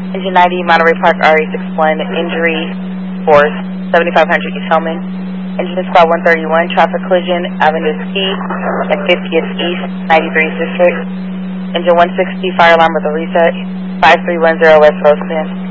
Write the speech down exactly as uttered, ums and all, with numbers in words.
Engine ninety, Monterey Park, R A six one, injury force, seventy-five hundred East Hellman. Engine Squad one thirty-one, traffic collision, Avenue C at fiftieth East, ninety-three District. Engine one sixty, fire alarm with a reset, five three one zero West Roseland.